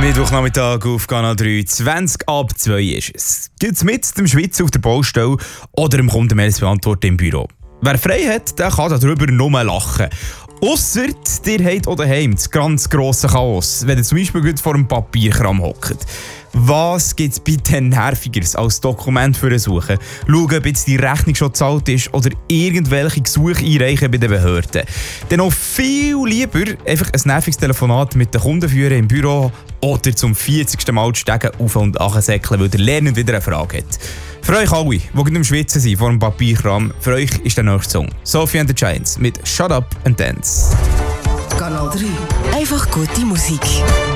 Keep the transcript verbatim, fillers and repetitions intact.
Mittwochnachmittag auf Kanal drei, zwanzig ab zwei ist es. Geht's mit dem Schweizer auf der Baustelle oder dem Kundenmails beantworten im Büro? Wer frei hat, der kann darüber nur lachen. Ausser ihr habt auch daheim das ganz grosse Chaos, wenn ihr zum Beispiel vor einem Papierkram hockt. Was gibt es bitte Nervigeres als Dokument für eine Suche? Schauen, ob jetzt die Rechnung schon gezahlt ist oder irgendwelche Gesuche einreichen bei den Behörden. Dann noch viel lieber einfach ein nerviges Telefonat mit den Kunden führen im Büro oder zum vierzigsten Mal die Stege auf- und ansäckeln, weil der Lernende wieder eine Frage hat. Für euch alle, die im Schwitzen sind vor dem Papierkram, für euch ist der nächste Song Sophie and the Giants mit Shut Up and Dance. Kanal drei. Einfach gute Musik.